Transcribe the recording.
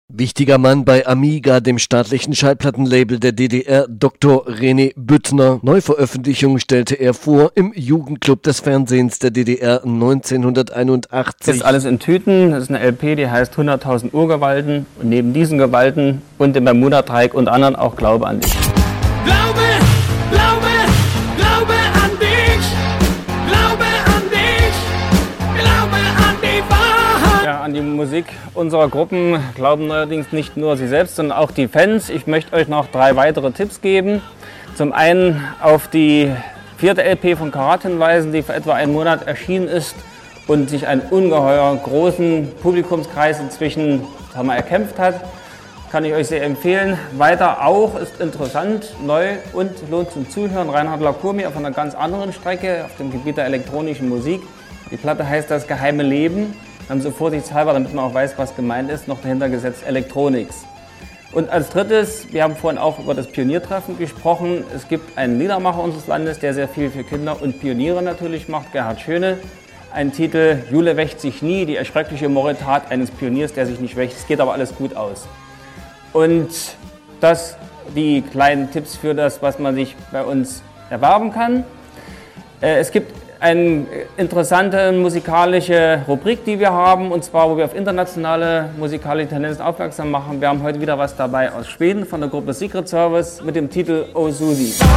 Wichtiger Mann bei Amiga, dem staatlichen Schallplattenlabel der DDR, Dr. René Büttner. Neuveröffentlichung stellte er vor im Jugendclub des Fernsehens der DDR 1981. Das ist alles in Tüten, das ist eine LP, die heißt 100.000 Urgewalten. Und neben diesen Gewalten und dem Bermuda-Dreieck und anderen auch Glaube an dich. Glaube, Glaube, Glaube an dich. Glaube an dich. Glaube an die Wahrheit. Ja, an die Musik unserer Gruppen glauben neuerdings nicht nur sie selbst, sondern auch die Fans. Ich möchte euch noch 3 weitere Tipps geben. Zum einen auf die 4. LP von Karat hinweisen, die vor etwa einem Monat erschienen ist und sich einen ungeheuer großen Publikumskreis inzwischen erkämpft hat. Kann ich euch sehr empfehlen. Weiter auch ist interessant, neu und lohnt zum Zuhören. Reinhard Lacour auf einer ganz anderen Strecke, auf dem Gebiet der elektronischen Musik. Die Platte heißt Das geheime Leben. Haben sie vorsichtshalber, damit man auch weiß, was gemeint ist, noch dahinter gesetzt Electronics. Und als drittes, wir haben vorhin auch über das Pioniertreffen gesprochen. Es gibt einen Liedermacher unseres Landes, der sehr viel für Kinder und Pioniere natürlich macht, Gerhard Schöne. Ein Titel, Jule wächt sich nie, die erschreckliche Mordtat eines Pioniers, der sich nicht wächt. Es geht aber alles gut aus. Und das die kleinen Tipps für das, was man sich bei uns erwerben kann. Es gibt eine interessante musikalische Rubrik, die wir haben, und zwar, wo wir auf internationale musikalische Tendenzen aufmerksam machen. Wir haben heute wieder was dabei aus Schweden von der Gruppe Secret Service mit dem Titel Oh Susi.